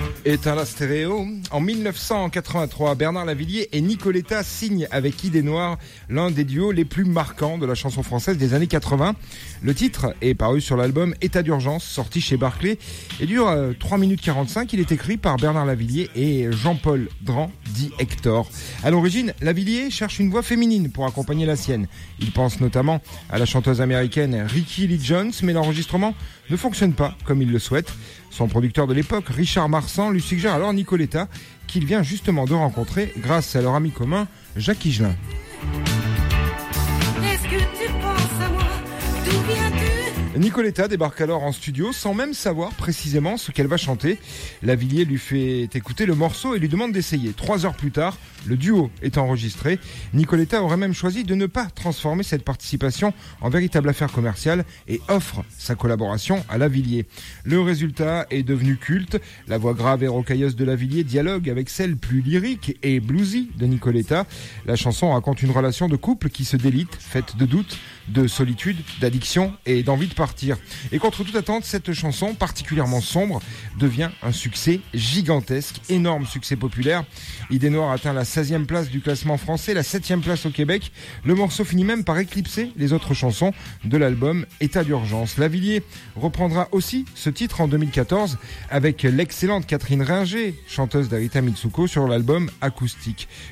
Éteins la stéréo. En 1983, Bernard Lavilliers et Nicoletta signent avec Idées Noires l'un des duos les plus marquants de la chanson française des années 80. Le titre est paru sur l'album État d'urgence, sorti chez Barclay, et dure 3 minutes 45. Il est écrit par Bernard Lavilliers et Jean-Paul Dran, dit Hector. À l'origine, Lavilliers cherche une voix féminine pour accompagner la sienne. Il pense notamment à la chanteuse américaine Rickie Lee Jones, mais l'enregistrement ne fonctionne pas comme il le souhaite. Son producteur de l'époque, Richard Marsan, lui suggère alors Nicoletta, qu'il vient justement de rencontrer grâce à leur ami commun, Jacques Higelin. Est-ce que tu penses à moi? D'où viens-tu? Nicoletta débarque alors en studio sans même savoir précisément ce qu'elle va chanter. Lavilliers lui fait écouter le morceau et lui demande d'essayer. 3 heures plus tard, le duo est enregistré. Nicoletta aurait même choisi de ne pas transformer cette participation en véritable affaire commerciale et offre sa collaboration à Lavilliers. Le résultat est devenu culte. La voix grave et rocailleuse de Lavilliers dialogue avec celle plus lyrique et bluesy de Nicoletta. La chanson raconte une relation de couple qui se délite, faite de doutes, de solitude, d'addiction et d'envie de partir. Et contre toute attente, cette chanson, particulièrement sombre, devient un succès gigantesque, énorme succès populaire. Idées Noires atteint la 16e place du classement français, la 7e place au Québec. Le morceau finit même par éclipser les autres chansons de l'album État d'urgence. Lavilliers reprendra aussi ce titre en 2014 avec l'excellente Catherine Ringer, chanteuse d'Arita Mitsuko, sur l'album Acoustique.